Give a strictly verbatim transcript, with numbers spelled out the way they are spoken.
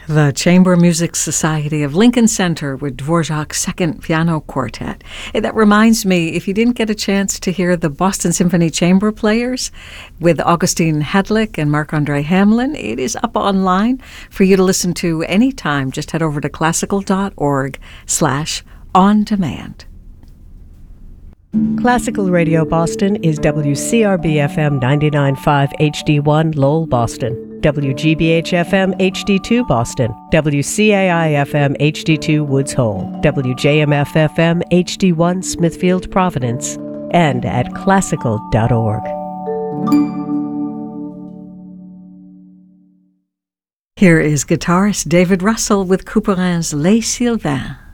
The Chamber Music Society of Lincoln Center with Dvorak's Second Piano Quartet. Eh, That reminds me, if you didn't get a chance to hear the Boston Symphony Chamber Players with Augustine Hedlick and Marc-Andre Hamlin, it is up online for you to listen to anytime. Just head over to classical.org slash on demand. Classical Radio Boston is W C R B F M ninety-nine point five H D one Lowell, Boston, W G B H F M H D two Boston, W C A I F M H D two Woods Hole, W J M F F M H D one Smithfield, Providence, and at classical dot org. Here is guitarist David Russell with Couperin's Les Sylvains.